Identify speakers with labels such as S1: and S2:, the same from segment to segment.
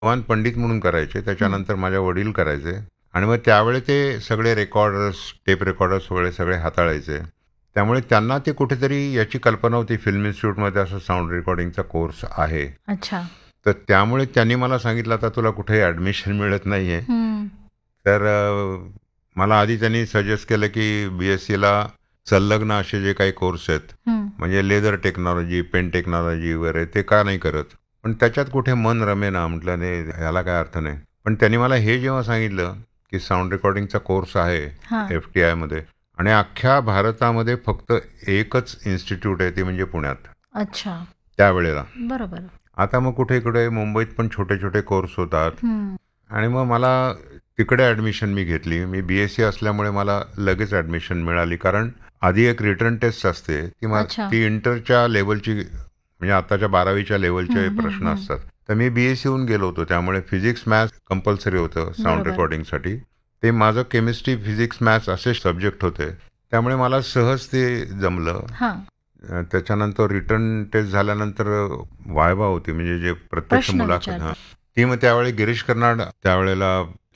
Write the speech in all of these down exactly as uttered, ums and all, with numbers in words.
S1: भगवान पंडित म्हणून करायचे, त्याच्यानंतर माझ्या वडील करायचे आणि मग त्यावेळी ते सगळे रेकॉर्डर्स, टेप रेकॉर्डर्स वगैरे सगळे हाताळायचे. त्यामुळे त्यांना ते कुठेतरी याची कल्पना होती फिल्म इन्स्टिट्यूटमध्ये असं साऊंड रेकॉर्डिंगचा कोर्स आहे.
S2: अच्छा.
S1: तर त्यामुळे त्यांनी मला सांगितलं, आता तुला कुठेही ॲडमिशन मिळत नाही आहे.
S2: हं.
S1: तर अ, मला आधी त्यांनी सजेस्ट केलं की बी एस सीला संलग्न असे जे काही कोर्स आहेत,
S2: हं.
S1: म्हणजे लेदर टेक्नॉलॉजी, पेन टेक्नॉलॉजी वगैरे, ते का नाही करत? पण त्याच्यात कुठे मन रमेना. म्हटलं नाही, ह्याला काय अर्थ नाही. पण त्यांनी मला हे जेव्हा सांगितलं की साऊंड रेकॉर्डिंगचा कोर्स आहे
S2: हां.
S1: एफ टी आयमध्ये आणि अख्ख्या भारतामध्ये फक्त एकच इन्स्टिट्यूट आहे, ती म्हणजे पुण्यात
S2: अच्छा.
S1: त्यावेळेला.
S2: बरोबर.
S1: आता मग कुठे इकडे मुंबईत पण छोटे छोटे कोर्स होतात
S2: हं.
S1: आणि मग मला तिकडे ॲडमिशन मी घेतली. मी बी एस सी असल्यामुळे मला लगेच ॲडमिशन मिळाली, कारण आधी एक रिटर्न टेस्ट असते ती मा
S2: अच्छा.
S1: ती इंटरच्या लेवलची, म्हणजे आताच्या बारावीच्या लेवलचे
S2: हं, हं,
S1: प्रश्न
S2: हं.
S1: असतात. तर मी बी एस सी होऊन गेलो होतो, त्यामुळे फिजिक्स मॅथ्स कंपल्सरी होतं साऊंड
S2: बरोबर.
S1: रेकॉर्डिंगसाठी. ते माझं केमिस्ट्री, फिजिक्स, मॅथ्स असे सब्जेक्ट होते, त्यामुळे मला सहज ते जमलं.
S2: हां.
S1: अ, त्याच्यानंतर रिटर्न टेस्ट झाल्यानंतर वायवा होती, म्हणजे जे प्रत्यक्ष
S2: प्रश्न
S1: मुलाखत.
S2: विचारतात.
S1: हां, ती मग त्यावेळी गिरीश कर्नाड त्यावेळेला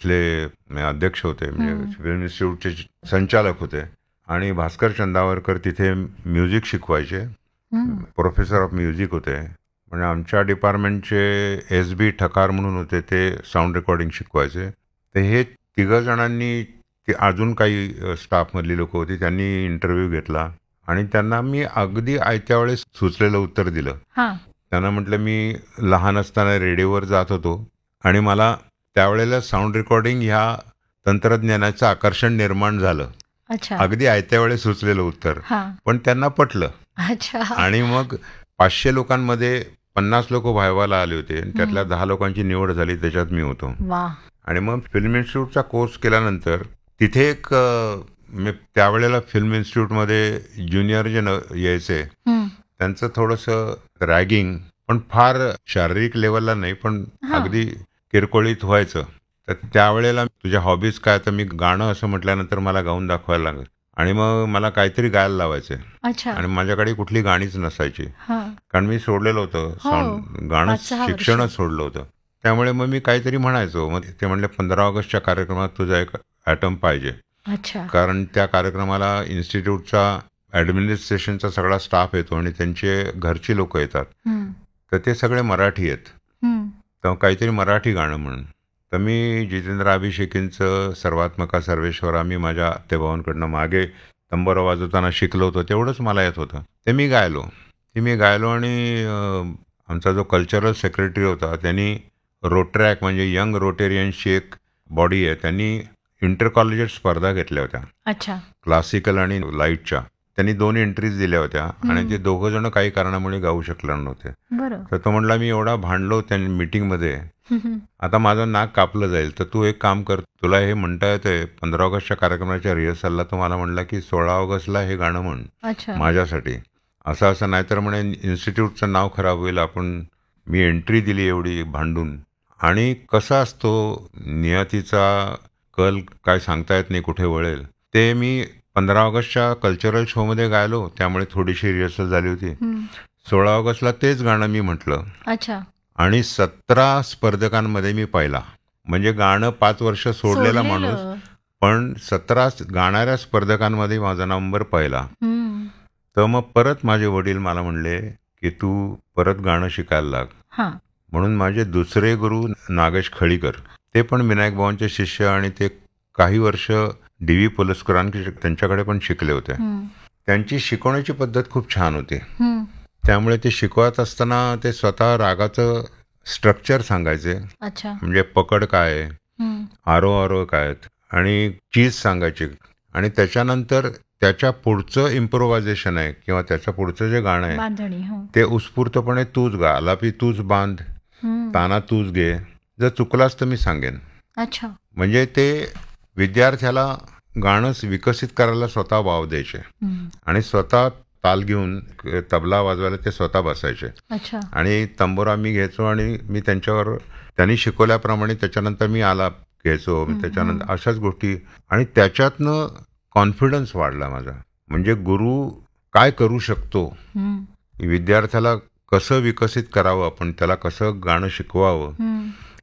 S1: इथले अध्यक्ष होते, म्हणजे
S2: हं.
S1: फिल्म इन्स्टिट्यूटचे संचालक होते आणि भास्कर चंदावरकर तिथे म्युझिक शिकवायचे,
S2: हं.
S1: प्रोफेसर ऑफ म्युझिक होते. म्हणजे आमच्या डिपार्टमेंटचे एस बी ठकार म्हणून होते, ते साऊंड रेकॉर्डिंग शिकवायचे. तर हे तिघं जणांनी, ते अजून काही अ, स्टाफमधली लोकं होती, त्यांनी इंटरव्ह्यू घेतला आणि त्यांना मी अगदी आयत्या वेळेस सुचलेलं उत्तर दिलं.
S2: हां.
S1: त्यांना म्हटलं, मी लहान असताना रेडिओवर जात होतो आणि मला त्यावेळेला साऊंड रेकॉर्डिंग ह्या तंत्रज्ञानाचं आकर्षण निर्माण झालं.
S2: अच्छा.
S1: अगदी आयत्या वेळेस सुचलेलं उत्तर,
S2: हां.
S1: पण त्यांना पटलं.
S2: अच्छा.
S1: आणि मग पाचशे लोकांमध्ये पन्नास लोक व्हायवाला आले होते आणि त्यातल्या
S2: हं.
S1: दहा लोकांची निवड झाली, त्याच्यात मी होतो.
S2: वाह!
S1: आणि मग फिल्म इन्स्टिट्यूटचा कोर्स केल्यानंतर तिथे एक अ, मी त्यावेळेला फिल्म इन्स्टिट्यूटमध्ये ज्युनियर जे न यायचे,
S2: हं.
S1: त्यांचं थोडंसं रॅगिंग, पण फार शारीरिक लेवलला नाही, पण
S2: हां.
S1: अगदी किरकोळीत व्हायचं. तर त्यावेळेला तुझ्या हॉबीज काय, तर मी गाणं असं म्हटल्यानंतर मला गाऊन दाखवायला लागलं आणि मग मला काहीतरी गायला लावायचे
S2: अच्छा.
S1: आणि माझ्याकडे कुठली गाणीच नसायची,
S2: हां.
S1: कारण मी सोडलेलं होतं
S2: हो.
S1: साऊंड गाणं,
S2: पाच सहा वर्ष.
S1: शिक्षणच सोडलं होतं. त्यामुळे मग मी काहीतरी म्हणायचो. मग ते म्हणले, पंधरा ऑगस्टच्या कार्यक्रमात तुझा एक ॲटम पाहिजे,
S2: अच्छा.
S1: कारण त्या कार्यक्रमाला इन्स्टिट्यूटचा ॲडमिनिस्ट्रेशनचा सगळा स्टाफ येतो आणि त्यांचे घरची लोक येतात.
S2: हं.
S1: तर ते सगळे मराठी आहेत,
S2: हं.
S1: तर काहीतरी मराठी गाणं म्हणून. तर मी जितेंद्र अभिषेकींचं सर्वात्मका सर्वेश्वर आम्ही माझ्या आत्तेभावांकडनं मागे तंबोरा वाजवताना शिकलो होतो, तेवढंच मला येत होतं. ते मी गायलो. ते मी गायलो आणि अ, आमचा जो कल्चरल सेक्रेटरी होता, त्यांनी रोटरॅक, म्हणजे यंग रोटेरियन्सची एक बॉडी आहे, त्यांनी इंटर कॉलेजेट स्पर्धा घेतल्या होत्या,
S2: अच्छा.
S1: क्लासिकल आणि लाईटच्या. त्यांनी दोन एंट्रीज दिल्या होत्या आणि
S2: हं.
S1: ते दोघं जण काही कारणामुळे गाऊ शकले नव्हते.
S2: बरं.
S1: तर तो म्हणला, मी एवढा भांडलो त्या मीटिंगमध्ये,
S2: हं, हं.
S1: आता माझं नाक कापलं जाईल, तर तू एक काम कर, तुला हे म्हणता येतंय, पंधरा ऑगस्टच्या कार्यक्रमाच्या रिहर्सलला तो मला म्हणला की सोळा ऑगस्टला हे गाणं म्हण
S2: अच्छा.
S1: माझ्यासाठी. असं असं नाहीतर म्हणे इन्स्टिट्यूटचं नाव खराब होईल. आपण मी एंट्री दिली एवढी भांडून. आणि कसा असतो नियतीचा कल, काय सांगता येत नाही कुठे वळेल. ते मी पंधरा ऑगस्टच्या कल्चरल शोमध्ये गायलो, त्यामुळे थोडीशी रिहर्सल झाली होती.
S2: हं.
S1: सोळा ऑगस्टला तेच गाणं मी म्हटलं
S2: अच्छा.
S1: आणि सतरा स्पर्धकांमध्ये मी पहिला. म्हणजे गाणं पाच वर्ष सोडलेला माणूस,
S2: सोडलेलं.
S1: पण सतरा गाणाऱ्या स्पर्धकांमध्ये माझा नंबर पहिला.
S2: हं.
S1: तर मग परत माझे वडील मला म्हणले की तू परत गाणं शिकायला लाग.
S2: हां.
S1: म्हणून माझे दुसरे गुरु नागेश खळीकर, ते पण विनायक भावांचे शिष्य आणि ते काही वर्ष डी व्ही पुलस्करांकडे, त्यांच्याकडे पण शिकले होते.
S2: हं.
S1: त्यांची शिकवण्याची पद्धत खूप छान होती.
S2: हं.
S1: त्यामुळे ते शिकवत असताना ते स्वतः रागाचं स्ट्रक्चर सांगायचे,
S2: अच्छा.
S1: म्हणजे पकड काय आहे,
S2: हं.
S1: आरो आरो काय आहेत, आणि चीज सांगायचे. आणि त्याच्यानंतर त्याच्या पुढचं इम्प्रोव्हायझेशन आहे किंवा त्याच्या पुढचं जे गाणं आहे,
S2: बांधणी. हो.
S1: ते उत्स्फूर्तपणे तूच गा, आलापी तूच बांध,
S2: हं.
S1: ताना तूच घे, जर चुकलास तर मी सांगेन.
S2: अच्छा.
S1: म्हणजे ते विद्यार्थ्याला गाणं विकसित करायला स्वतः वाव द्यायचे
S2: हं.
S1: आणि स्वतः ताल घेऊन तबला वाजवायला ते स्वतः बसायचे.
S2: अच्छा.
S1: आणि तंबोरा मी घ्यायचो आणि मी त्यांच्यावर, त्यांनी शिकवल्याप्रमाणे त्याच्यानंतर मी आलाप घ्यायचो.
S2: हं,
S1: त्याच्यानंतर
S2: हं.
S1: अशाच गोष्टी, आणि त्याच्यातनं कॉन्फिडन्स वाढला माझा. म्हणजे गुरु काय करू शकतो,
S2: हं.
S1: विद्यार्थ्याला कसं विकसित करावं, आपण त्याला कसं गाणं शिकवावं,
S2: हं.